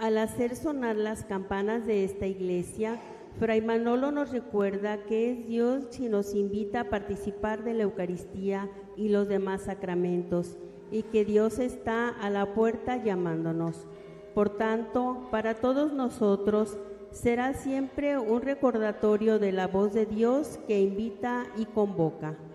Al hacer sonar las campanas de esta iglesia, Fray Manolo nos recuerda que es Dios quien nos invita a participar de la Eucaristía y los demás sacramentos, y que Dios está a la puerta llamándonos. Por tanto, para todos nosotros será siempre un recordatorio de la voz de Dios que invita y convoca.